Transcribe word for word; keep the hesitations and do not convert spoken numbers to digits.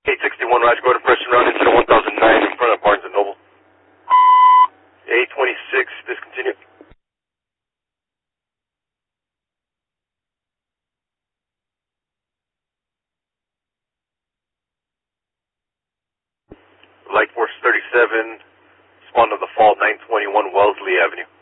eight sixty-one, Roger, go to Preston Road, incident one thousand nine in front of Barnes and Noble. eight twenty-six, discontinue. Light Force thirty-seven, spawn of the fall, nine twenty-one Wellesley Avenue.